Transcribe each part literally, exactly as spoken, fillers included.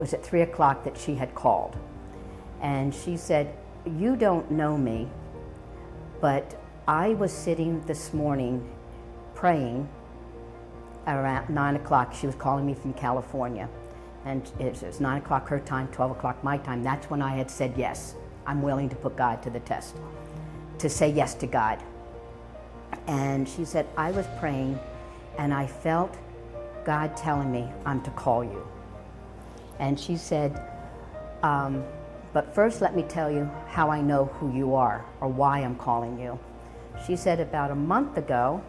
It was at three o'clock that she had called. And she said, "You don't know me, but I was sitting this morning praying around nine o'clock. She was calling me from California. And it was nine o'clock her time, twelve o'clock my time. That's when I had said yes. I'm willing to put God to the test, to say yes to God. And she said, I was praying and I felt God telling me I'm to call you. And she said, um, but first let me tell you how I know who you are or why I'm calling you. She said, about a month ago,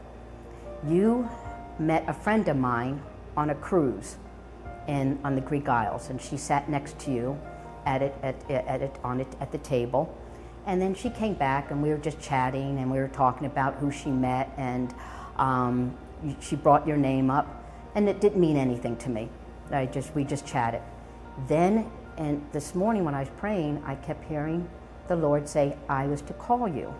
you met a friend of mine on a cruise in, on the Greek Isles, and she sat next to you at it, at, at it, on it, at the table. And then she came back and we were just chatting and we were talking about who she met, and um, she brought your name up, and it didn't mean anything to me. I just, we just chatted. Then, and this morning when I was praying, I kept hearing the Lord say, I was to call you.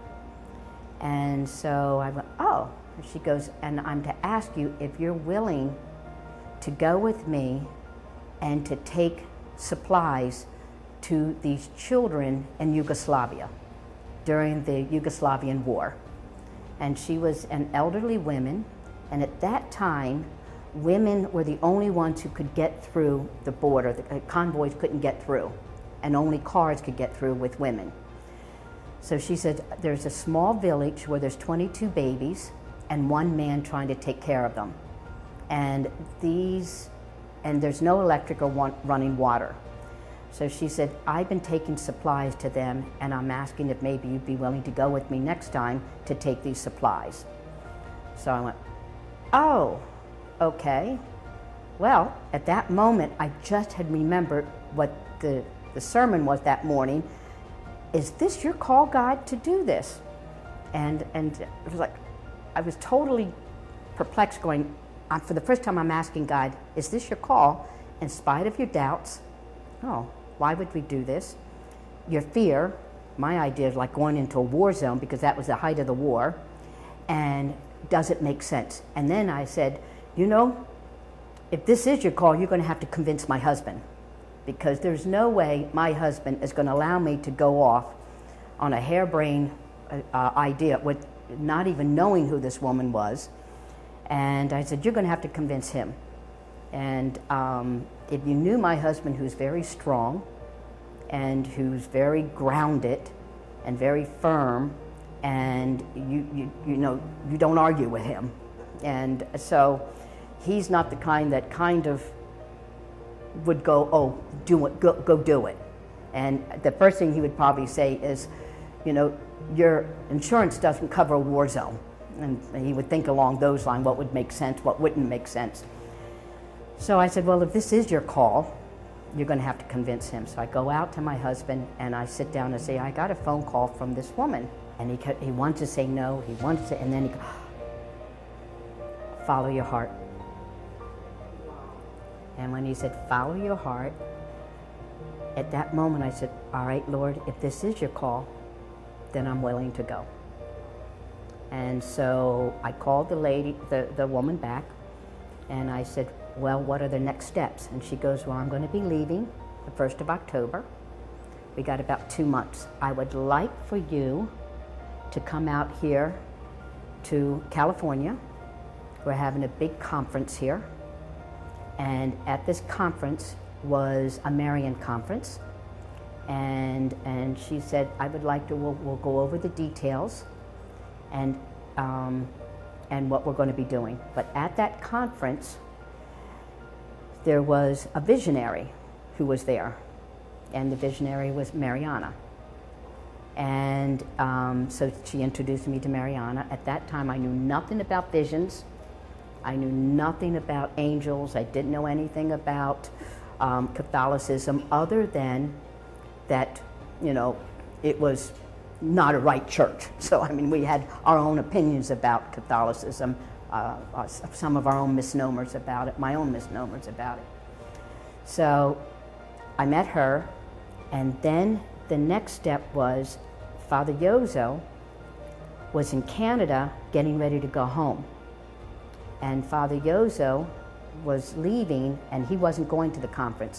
And so I went, oh. And she goes, and I'm to ask you if you're willing to go with me and to take supplies to these children in Yugoslavia during the Yugoslavian war. And she was an elderly woman, and at that time, women were the only ones who could get through the border. The convoys couldn't get through, and only cars could get through with women. So she said, there's a small village where there's twenty-two babies and one man trying to take care of them. And these, and there's no electric or one, running water. So she said, I've been taking supplies to them, and I'm asking if maybe you'd be willing to go with me next time to take these supplies. So I went, oh, okay. Well, at that moment, I just had remembered what the, the sermon was that morning. Is this your call, God, to do this? And, and it was like, I was totally perplexed, going, uh, for the first time I'm asking God, is this your call? In spite of your doubts, oh, why would we do this? Your fear, my idea is like going into a war zone, because that was the height of the war, and does it make sense? And then I said, you know, if this is your call, you're going to have to convince my husband, because there's no way my husband is going to allow me to go off on a harebrained uh, idea with not even knowing who this woman was. And I said, you're going to have to convince him. And um, if you knew my husband, who's very strong and who's very grounded and very firm, and you, you, you know, you don't argue with him. And so he's not the kind that kind of would go, oh, do it, go, go do it. And the first thing he would probably say is, you know, your insurance doesn't cover a war zone. And he would think along those lines, what would make sense, what wouldn't make sense. So I said, well, if this is your call, you're going to have to convince him. So I go out to my husband and I sit down and say, I got a phone call from this woman. And he, he wants to say no, he wants to, and then he goes, follow your heart. And when he said, follow your heart, at that moment I said, all right, Lord, if this is your call, then I'm willing to go. And so I called the lady, the, the woman back, and I said, well, what are the next steps? And she goes, well, I'm going to be leaving the first of October. We got about two months. I would like for you to come out here to California. We're having a big conference here. And at this conference was a Marian conference. And, and she said, I would like to, we'll, we'll go over the details and, um, and what we're going to be doing. But at that conference, there was a visionary who was there. And the visionary was Mariana. And um, so she introduced me to Mariana. At that time, I knew nothing about visions. I knew nothing about angels. I didn't know anything about um, Catholicism, other than that, you know, it was not a right church. So, I mean, we had our own opinions about Catholicism, uh, uh, some of our own misnomers about it, my own misnomers about it. So I met her, and then the next step was Father Yozo was in Canada getting ready to go home. And Father Yozo was leaving, and he wasn't going to the conference.